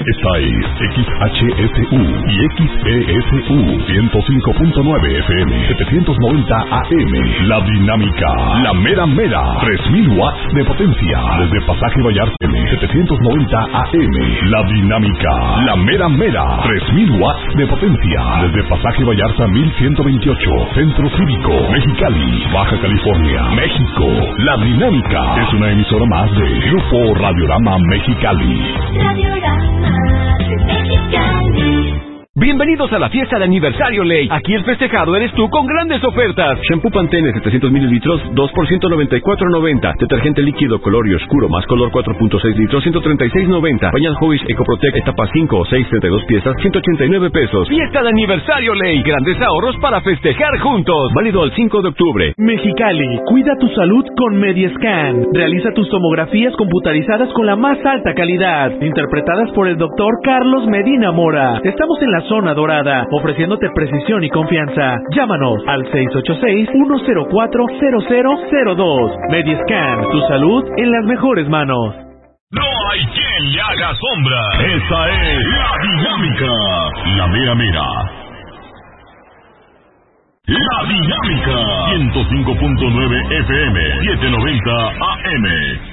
Esta es XHSU y XESU 105.9 FM 790 AM. La Dinámica, la mera mera, 3000 watts de potencia desde Pasaje Vallarta 790 AM. La Dinámica, la mera mera, 3000 watts de potencia desde Pasaje Vallarta 1128, Centro Cívico, Mexicali, Baja California, México. La Dinámica es una emisora más de Grupo Radiorama Mexicali. Radiorama Mexicali. Bienvenidos a la fiesta de aniversario Ley. Aquí el festejado eres tú con grandes ofertas. Shampoo Pantene 700 mililitros, 2 por $194.90. Detergente líquido color y oscuro más color 4.6 litros, $136.90. Pañal Joyce EcoProtect etapa 5 o 6, 32 piezas, $189. Fiesta de aniversario Ley. Grandes ahorros para festejar juntos. Válido al 5 de octubre. Mexicali, cuida tu salud con Mediascan. Realiza tus tomografías computarizadas con la más alta calidad. Interpretadas por el doctor Carlos Medina Mora. Estamos en la zona dorada, ofreciéndote precisión y confianza. Llámanos al 686-104-0002. Mediascan, tu salud en las mejores manos. No hay quien le haga sombra. Esta es La Dinámica, la mera mera. La Dinámica, 105.9 FM, 790 AM.